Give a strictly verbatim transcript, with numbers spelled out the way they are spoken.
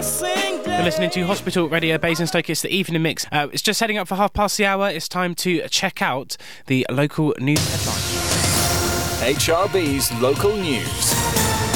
You're listening to Hospital Radio Basingstoke. It's the evening mix. Uh, it's just heading up for half past the hour. It's time to check out the local news headlines. H R B's local news.